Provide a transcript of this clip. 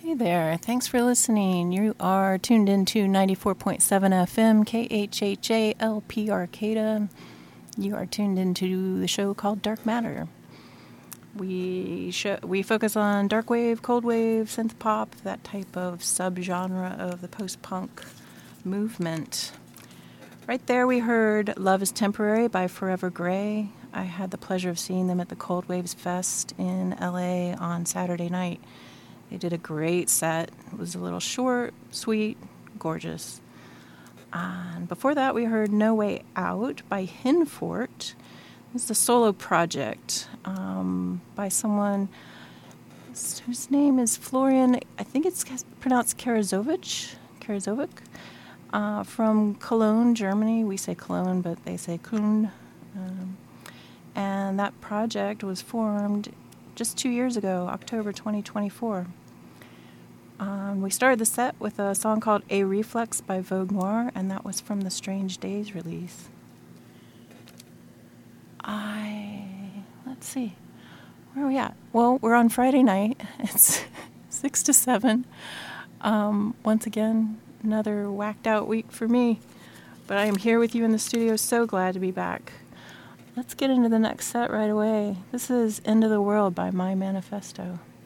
Hey there, thanks for listening. You are tuned into 94.7 FM KHHA-LP Arcata. You are tuned into the show called Dark Matter. We focus on dark wave, cold wave, synth pop, that type of subgenre of the post-punk movement. Right there we heard Love is Temporary by Forever Grey. I had the pleasure of seeing them at the Cold Waves Fest in LA on Saturday night. They did a great set. It was a little short, sweet, gorgeous. And before that, we heard No Way Out by Hinfort. It's a solo project by someone whose name is Florian, I think it's pronounced Karazovic, from Cologne, Germany. We say Cologne, but they say Köln. And that project was formed just 2 years ago, October 2024. We started the set with a song called A Reflex by Vogue Noir, and that was from the Strange Days release. Let's see, where are we at? Well, we're on Friday night. It's 6 to 7. Once again, another whacked out week for me, but I am here with you in the studio, so glad to be back. Let's get into the next set right away. This is End of the World by My Manifesto.